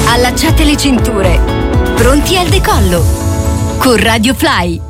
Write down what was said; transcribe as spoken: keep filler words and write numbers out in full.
Allacciate le cinture. Pronti al decollo. Con Radio Fly.